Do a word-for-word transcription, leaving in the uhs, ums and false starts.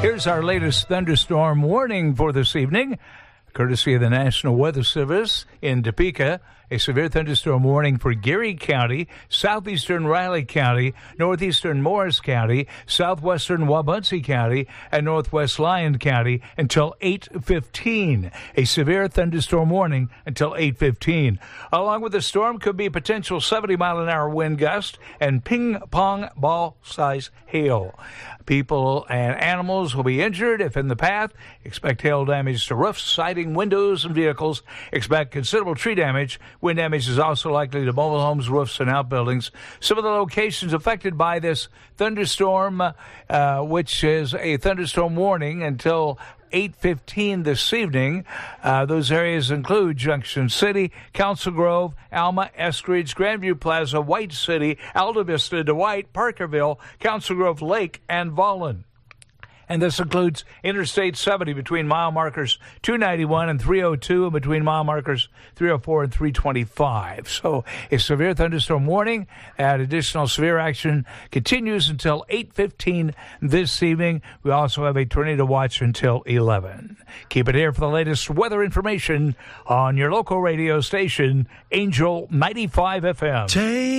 Here's our latest thunderstorm warning for this evening, courtesy of the National Weather Service in Topeka. A severe thunderstorm warning for Geary County, southeastern Riley County, northeastern Morris County, southwestern Wabaunsee County, and northwest Lyon County until eight fifteen. A severe thunderstorm warning until eight fifteen. Along with the storm could be a potential seventy mile an hour wind gust and ping-pong ball-size hail. People and animals will be injured if in the path. Expect hail damage to roofs, siding, windows, and vehicles. Expect considerable tree damage. Wind damage is also likely to mobile homes, roofs, and outbuildings. Some of the locations affected by this thunderstorm, uh, which is a thunderstorm warning until eight fifteen this evening. Uh, those areas include Junction City, Council Grove, Alma, Eskridge, Grandview Plaza, White City, Alta Vista, Dwight, Parkerville, Council Grove Lake, and Vollen. And this includes Interstate seventy between mile markers two ninety-one and three oh two and between mile markers three oh four and three twenty-five. So a severe thunderstorm warning and additional severe action continues until eight fifteen this evening. We also have a tornado watch until eleven. Keep it here for the latest weather information on your local radio station, Angel ninety-five F M. Take